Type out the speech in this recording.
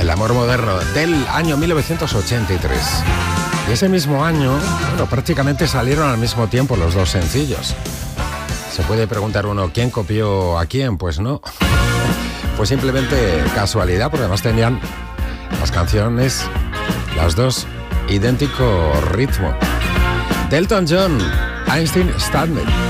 El amor moderno, del año 1983. Y ese mismo año, bueno, prácticamente salieron al mismo tiempo los dos sencillos. Se puede preguntar uno, ¿quién copió a quién? Pues no. Fue simplemente casualidad, porque además tenían las canciones, las dos, idéntico ritmo. Elton John, Einstein Standard.